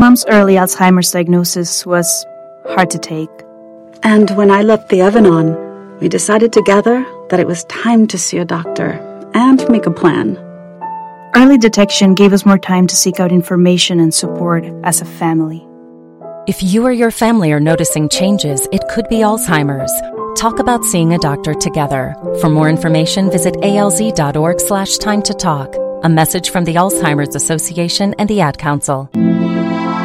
Mom's early Alzheimer's diagnosis was hard to take. And when I left the oven on, we decided together that it was time to see a doctor and make a plan. Early detection gave us more time to seek out information and support as a family. If you or your family are noticing changes, it could be Alzheimer's. Talk about seeing a doctor together. For more information, visit alz.org/time to talk. A message from the Alzheimer's Association and the Ad Council.